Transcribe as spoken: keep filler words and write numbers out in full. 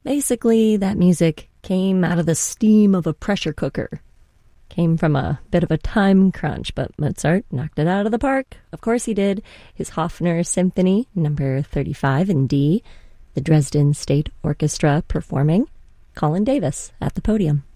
Basically, that music came out of the steam of a pressure cooker. Came from a bit of a time crunch, but Mozart knocked it out of the park. Of course he did. His Hofner Symphony, number thirty-five in D, the Dresden State Orchestra performing, Colin Davis at the podium.